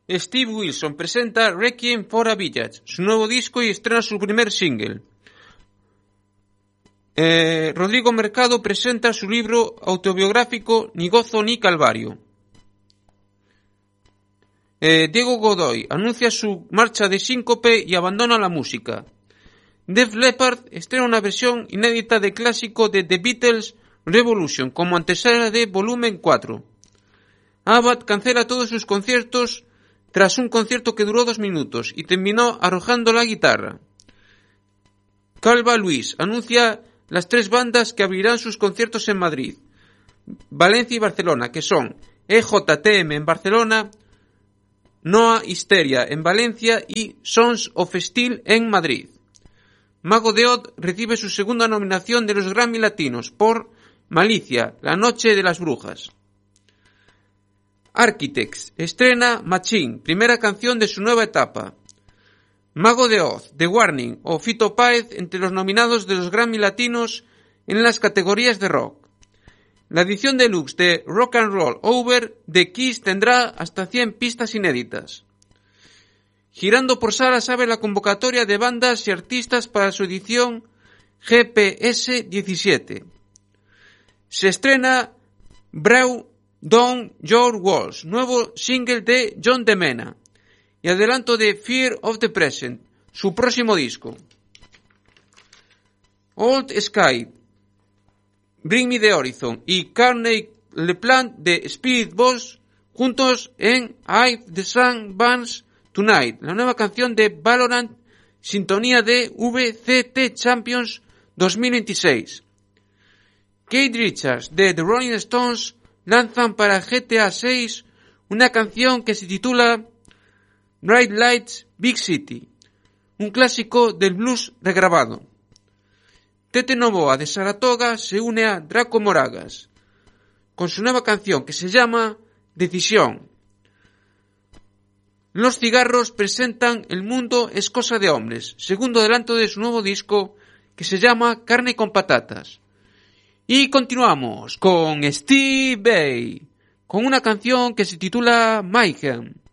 Steve Wilson presenta Requiem for a Village, su nuevo disco, y estrena su primer single. Rodrigo Mercado presenta su libro autobiográfico Ni gozo ni calvario. Diego Godoy anuncia su marcha de síncope y abandona la música. Def Leppard estrena una versión inédita del clásico de The Beatles, Revolution, como antesala de Volumen 4. Abba cancela todos sus conciertos tras un concierto que duró 2 minutos y terminó arrojando la guitarra. Calva Luis anuncia las 3 bandas que abrirán sus conciertos en Madrid, Valencia y Barcelona, que son EJTM en Barcelona, Noa Histeria en Valencia y Sons of Steel en Madrid. Mago de Oz recibe su segunda nominación de los Grammy Latinos por Malicia, La Noche de las Brujas. Architects estrena Machine, primera canción de su nueva etapa. Mago de Oz, The Warning o Fito Páez entre los nominados de los Grammy Latinos en las categorías de rock. La edición deluxe de Rock and Roll Over de Kiss tendrá hasta 100 pistas inéditas. Girando por Salas abre la convocatoria de bandas y artistas para su edición GPS 17. Se estrena Brew Down Your Walls, nuevo single de John de Mena, y adelanto de Fear of the Present, su próximo disco. Old Sky, Bring Me the Horizon y Carney LePlant de Spirit Boss juntos en If the Sun Burns Tonight, la nueva canción de Valorant, sintonía de VCT Champions 2026. Keith Richards de The Rolling Stones lanzan para GTA 6 una canción que se titula Bright Lights Big City, un clásico del blues regrabado. Tete Novoa de Saratoga se une a Draco Moragas con su nueva canción que se llama Decisión. Los Cigarros presentan El mundo es cosa de hombres, segundo adelanto de su nuevo disco que se llama Carne con patatas. Y continuamos con Steve Vai, con una canción que se titula Mayhem.